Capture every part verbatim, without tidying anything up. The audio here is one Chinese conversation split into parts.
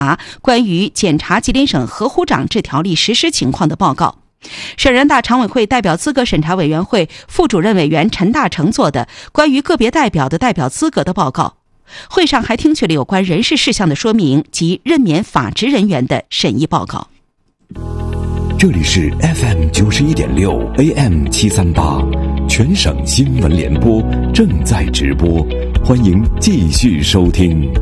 关于检查吉林省河湖长治条例实施情况的报告。省人大常委会代表资格审查委员会副主任委员陈大成做的关于个别代表的代表资格的报告。会上还听取了有关人事事项的说明及任免法职人员的审议报告。 这里是 F M 九十一点六 A M 七三八，全省新闻联播正在直播，欢迎继续收听。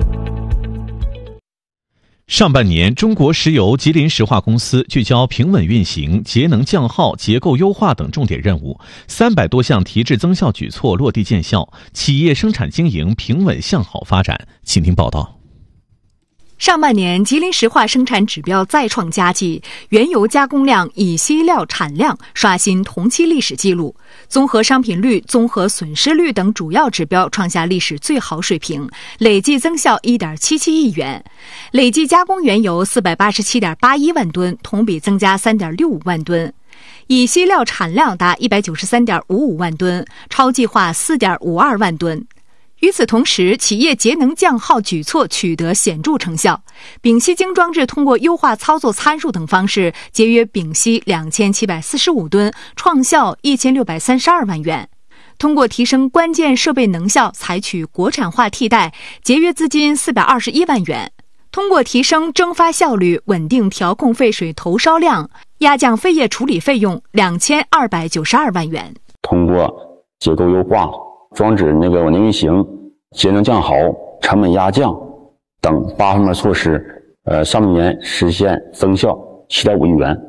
上半年，中国石油吉林石化公司聚焦平稳运行、节能降耗、结构优化等重点任务，三百多项提质增效举措落地见效，企业生产经营平稳向好发展。请听报道。 上半年，吉林石化生产指标再创佳绩，原油加工量、乙烯料产量刷新同期历史记录，综合商品率、综合损失率等主要指标创下历史最好水平，累计增效 一点七七亿元，累计加工原油 四百八十七点八一万吨，同比增加 三点六五万吨。乙烯料产量达 一百九十三点五五万吨，超计划 四点五二万吨。与此同时，企业节能降耗举措取得显著成效。丙烯精装置通过优化操作参数等方式，节约丙烯两千七百四十五吨，创效一千六百三十二万元。通过提升关键设备能效，采取国产化替代，节约资金四百二十一万元。通过提升蒸发效率，稳定调控废水投烧量，压降废液处理费用两千二百九十二万元。 通过结构优化、装置那个稳定运行、节能降耗、成本压降等八方面措施，呃，上半年实现增效七点五亿元。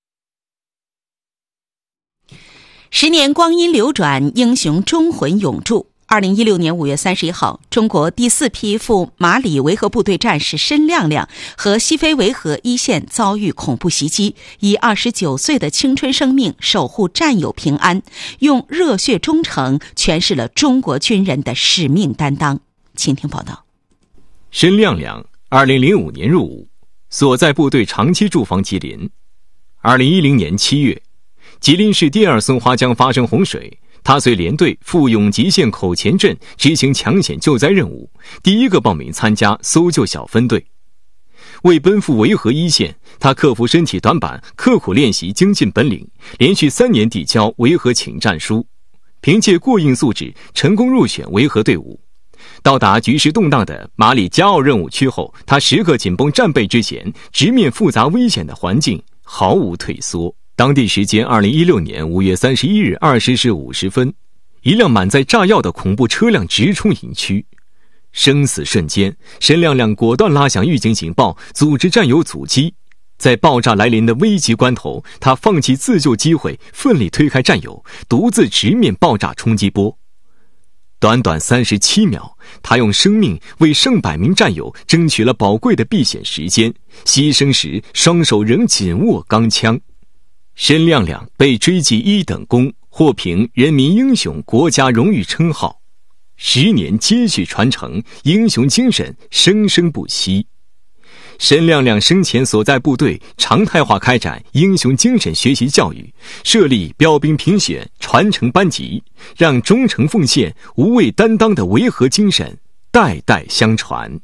十年光阴流转，英雄忠魂永驻。二零一六年五月三十一号，中国第四批赴马里维和部队战士申亮亮和西非维和一线遭遇恐怖袭击，以二十九岁的青春生命守护战友平安，用热血忠诚诠释了中国军人的使命担当。请听报道。 申亮亮二零零五年入伍，所在部队长期驻防吉林。二零一零年七月，吉林市第二松花江发生洪水，他随连队赴永吉县口前镇执行抢险救灾任务，第一个报名参加搜救小分队。为奔赴维和一线，他克服身体短板，刻苦练习精进本领，连续三年递交维和请战书，凭借过硬素质成功入选维和队伍。到达局势动荡的马里加奥任务区后，他时刻紧绷战备之前，直面复杂危险的环境，毫无退缩。当地时间二零一六年五月三十一日二十时五十分，一辆满载炸药的恐怖车辆直冲营区，生死瞬间，申亮亮果断拉响预警警报，组织战友阻击。在爆炸来临的危急关头，他放弃自救机会，奋力推开战友，独自直面爆炸冲击波。短短三十七秒，他用生命为上百名战友争取了宝贵的避险时间，牺牲时双手仍紧握钢枪。申亮亮被追记一等功，获评人民英雄国家荣誉称号。十年接续传承，英雄精神生生不息。申亮亮生前所在部队常态化开展英雄精神学习教育，设立标兵评选传承班级，让忠诚奉献、无畏担当的维和精神代代相传。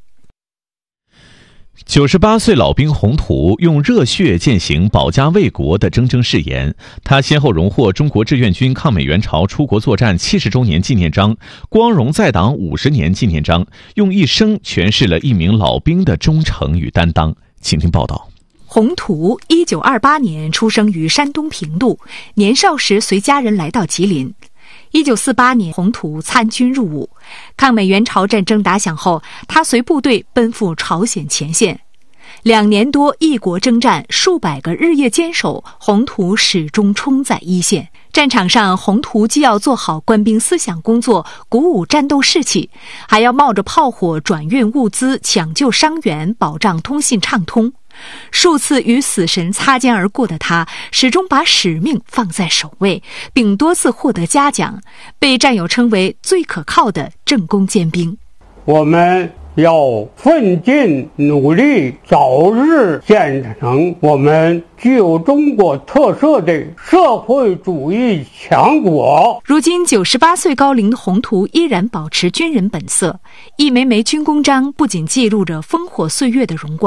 九十八岁老兵洪图用热血践行保家卫国的铮铮誓言，他先后荣获中国志愿军抗美援朝出国作战七十周年纪念章、光荣在党五十年纪念章，用一生诠释了一名老兵的忠诚与担当。请听报道。 洪图一九二八年出生于山东平度，年少时随家人来到吉林。一九四八年，洪图参军入伍。抗美援朝战争打响后，他随部队奔赴朝鲜前线。两年多异国征战，数百个日夜坚守，洪图始终冲在一线。战场上，洪图既要做好官兵思想工作，鼓舞战斗士气，还要冒着炮火转运物资，抢救伤员，保障通信畅通。数次与死神擦肩而过的他，始终把使命放在首位，并多次获得嘉奖，被战友称为最可靠的政工尖兵。 我们要奋进努力，早日建成我们具有中国特色的社会主义强国。 如今九十八岁高龄的洪图依然保持军人本色，一枚枚军功章不仅记录着烽火岁月的荣光，